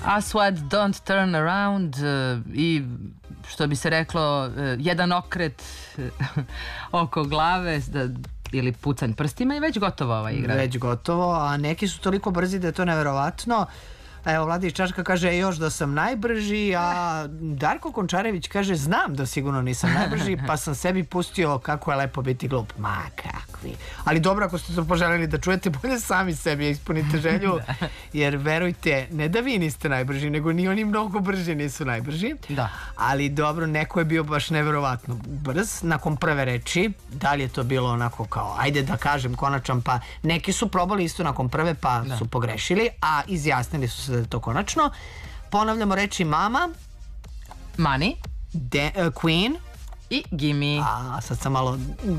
Aswad, Don't Turn Around i što bi se reklo jedan okret oko glave ili pucanj prstima i već gotovo ova igra. Već gotovo, a neki su toliko brzi da je to neverovatno. Evo, Vlada iz Čačka kaže još da sam najbrži, a Darko Končarević kaže znam da sigurno nisam najbrži, pa sam sebi pustio kako je lepo biti glup. Ma kakvi. Ali dobro, ako ste to poželjeli da čujete, bolje sami sebi ispunite želju, jer verujte, ne da vi niste najbrži, nego ni oni mnogo brži nisu najbrži. Da. Ali dobro, neko je bio baš neverovatno brz nakon prve reči. Da li je to bilo onako kao, ajde da kažem konačan, pa neki su probali isto nakon prve, pa su pogrešili, a izjasnili su se da je to konačno. Ponavljamo reči mama, Money, Queen i Gimme. A sad sam malo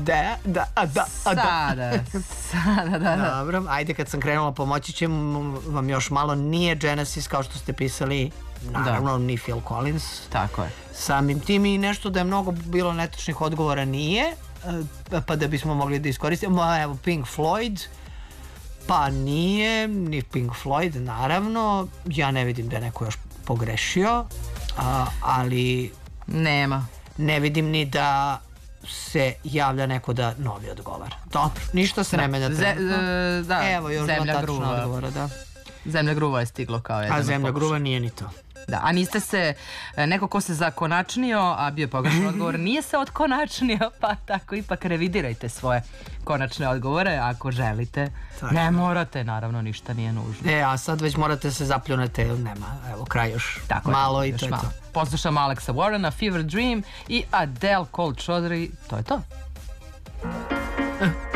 Sada, da. Dobro, ajde kad sam krenula pomoći ću vam još malo. Nije Genesis kao što ste pisali, naravno ni Phil Collins. Tako je. Samim tim i nešto da je mnogo bilo netačnih odgovora nije, pa da bismo mogli da iskoristimo. Evo Pink Floyd, pa nije ni Pink Floyd, naravno. Ja ne vidim da je neko još pogrešio, ali nema. Ne vidim ni da se javlja neko da novi odgovara. Dobro, ništa se ne menja. Evo još dva tačna odgovora, da. Zemlja gruva je stiglo kao jedan. A zemlja gruva nije ni to. Da, a niste se, neko ko se zakonačnio, a bio je pogrešan odgovor, nije se otkonačnio, pa tako ipak revidirajte svoje konačne odgovore ako želite. Tako. Ne morate, naravno, ništa nije nužno. A sad već morate se zapljunete, nema, evo, kraj još tako malo je, i to je to. Poslušamo Alexa Warrena, Fever Dream i Adele Cold Chaudhry, to je to.